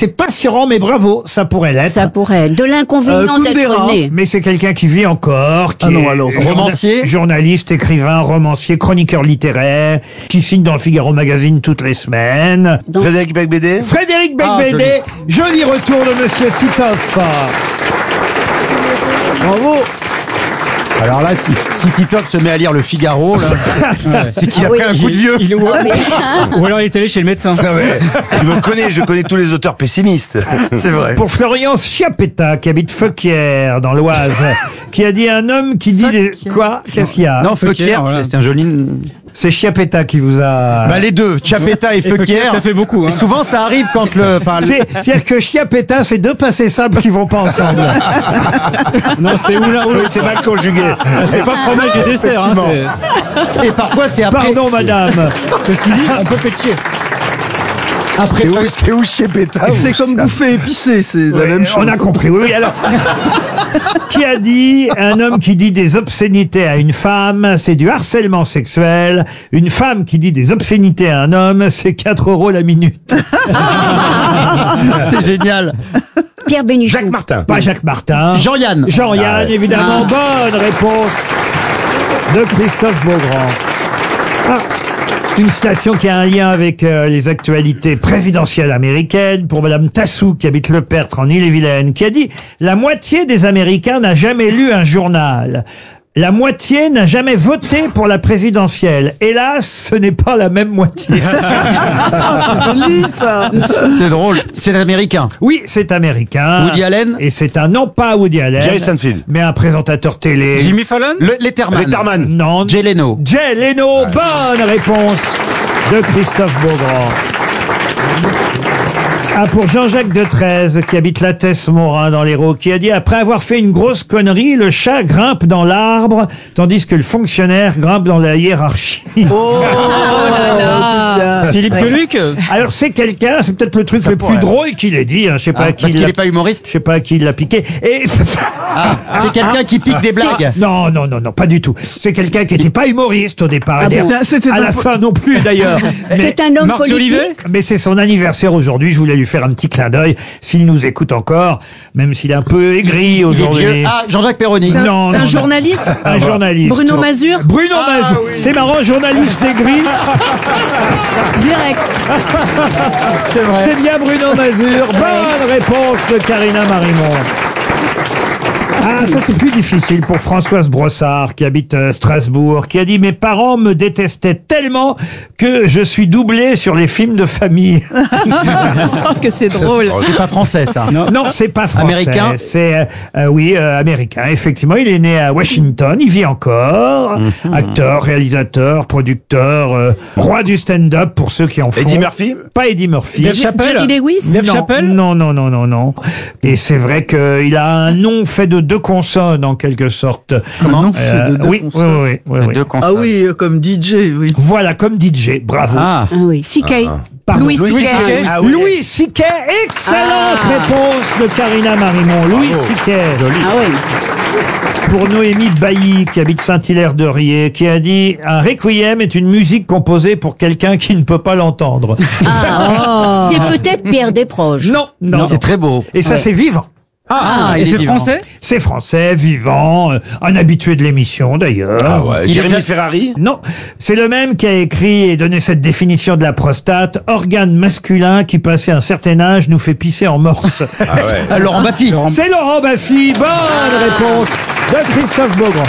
c'est pas assurant, mais bravo, ça pourrait l'être. Ça pourrait. De l'inconvénient d'être né. Mais c'est quelqu'un qui vit encore, qui est romancier, journaliste, écrivain, romancier, chroniqueur littéraire, qui signe dans le Figaro Magazine toutes les semaines. Frédéric Becbédé. Frédéric Becbédé, joli retour de Monsieur Titoff. Bravo. Alors là, si Titoff se met à lire le Figaro, là, c'est qu'il a pris un coup de vieux. Ou alors il est allé chez le médecin. Non mais, tu me connais, je connais tous les auteurs pessimistes. C'est vrai. Pour Florian Schiapetta, qui habite Feuquières, dans l'Oise, qui a dit un homme qui dit des... Quoi? Qu'est-ce qu'il y a? Non, Feuquières, voilà. c'est un joli... C'est Schiapetta qui vous a... Bah les deux, Schiapetta et Feuquières. Ça fait beaucoup. Hein. Et souvent, ça arrive quand le... C'est-à-dire que Schiapetta, c'est deux passés simples qui vont pas ensemble. Non, c'est ou l'un ou Oui, l'autre. c'est mal conjugué. C'est pas fromage et dessert. Hein, Et parfois, c'est après... Pardon, madame. ceci dit, on peut pétier. Après, C'est où chez Pétain? C'est comme bouffer épicé, c'est la même chose. On a compris, oui. Alors, qui a dit un homme qui dit des obscénités à une femme, c'est du harcèlement sexuel. Une femme qui dit des obscénités à un homme, c'est 4 € la minute. c'est génial. Pierre Bénichou. Jacques Martin. Pas Jacques Martin. Jean-Yann. Jean-Yann, évidemment. Bonne réponse de Christophe Beaugrand. Ah, c'est une citation qui a un lien avec les actualités présidentielles américaines pour Madame Tassou, qui habite Le Pertre en Ille-et-Vilaine, qui a dit « La moitié des Américains n'a jamais lu un journal. La moitié n'a jamais voté pour la présidentielle. Hélas, ce n'est pas la même moitié. » Joli, ça. C'est drôle. C'est l'américain. Oui, c'est américain. Woody Allen. Et c'est un, non pas Woody Allen, Jerry Seinfeld. mais un présentateur télé. Jimmy Fallon. Letterman. Letterman. Non. Jay Leno. Jay Leno, bonne réponse de Christophe Beaugrand. Ah, pour Jean-Jacques Detreze, qui habite la Tesse-Morin dans l'Hérault, qui a dit « Après avoir fait une grosse connerie, le chat grimpe dans l'arbre, tandis que le fonctionnaire grimpe dans la hiérarchie. » Philippe Peluc. Alors c'est quelqu'un, c'est peut-être le truc le plus drôle qu'il ait dit, hein, je sais pas à qui Parce il qu'il l'a- n'est pas humoriste. je sais pas à qui il l'a piqué. Et C'est quelqu'un qui pique des blagues. non, pas du tout. C'est quelqu'un qui n'était pas humoriste au départ. bon C'était à un la po- fin non plus d'ailleurs. Mais- C'est un homme Marc politique. Jolivet. Mais c'est son anniversaire aujourd'hui, je voulais lui faire un petit clin d'œil, s'il nous écoute encore, même s'il est un peu aigri Il est aujourd'hui. vieux. Ah, Jean-Jacques Perroni. Non, C'est un non, journaliste non. Un journaliste. Bruno Mazur Bruno Mazur. C'est marrant, journaliste aigri. Direct. C'est bien Bruno Mazur. Bonne réponse de Karina Marimont. Ah, ça c'est plus difficile pour Françoise Brossard, qui habite Strasbourg, qui a dit « Mes parents me détestaient tellement que je suis doublé sur les films de famille. » Oh, que c'est drôle. C'est pas français, ça. Non, c'est pas français. Américain. C'est, oui, américain. Effectivement, il est né à Washington, il vit encore. Acteur, réalisateur, producteur, roi du stand-up pour ceux qui en font. Eddie Murphy. Pas Eddie Murphy. Dave Chappelle. Jerry Lewis. Dave Non, Chappelle. non. Et c'est vrai qu'il a un nom fait de 2 consonnes, en quelque sorte. Non, fait de deux Oui. consonnes. Deux consonnes. Ah oui, comme DJ, oui. Voilà, comme DJ. Bravo. Ah. Ah oui. C.K. Pardon. Louis Louis C.K. C.K. Ah oui. Louis C.K. Excellente réponse de Karina Marimont. Louis C.K. Ah oui. Pour Noémie Bailly, qui habite Saint-Hilaire-de-Riez, qui a dit « Un requiem est une musique composée pour quelqu'un qui ne peut pas l'entendre. Ah. C'est peut-être Pierre Desproges. » Non. C'est très beau. Et ça, c'est vivant. Ah, Et il est c'est vivant. français. C'est français, vivant, un habitué de l'émission d'ailleurs. Ah ouais. Il est Jérémy déjà- Ferrari. Non, c'est le même qui a écrit et donné cette définition de la prostate, organe masculin qui, passé un certain âge, nous fait pisser en morse. Ah ouais. Laurent Baffy. C'est Laurent Baffy, bonne réponse de Christophe Beaugrand.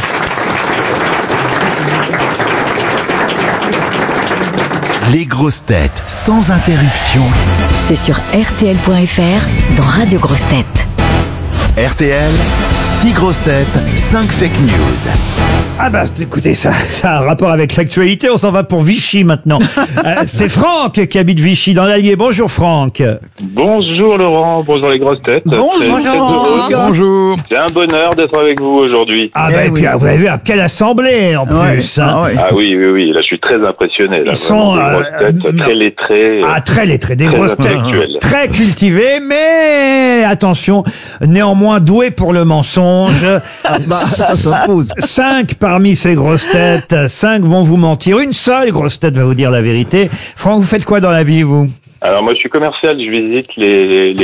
Les grosses têtes sans interruption. C'est sur RTL.fr dans Radio Grosses Têtes. RTL, 6 grosses têtes, 5 fake news. Ah bah écoutez, ça a un rapport avec l'actualité, on s'en va pour Vichy maintenant. C'est Franck qui habite Vichy dans l'Allier. Bonjour Franck. Bonjour Laurent, bonjour les grosses têtes. Bonjour. Très heureux. Bonjour. C'est un bonheur d'être avec vous aujourd'hui. Ah bah Eh et puis oui. vous avez vu à quelle assemblée en plus. hein. Ah ouais. Ah oui, là je suis très impressionné. Là, Ils sont, vraiment, des grosses têtes, non. très lettrées, Ah, très lettrés, des très grosses têtes intellectuelles. très cultivées, mais attention, néanmoins douées pour le mensonge. Bah, ça s'impose. 5 parmi ces grosses têtes, 5 vont vous mentir. Une seule grosse tête va vous dire la vérité. Franck, vous faites quoi dans la vie, vous? Alors moi je suis commercial, je visite les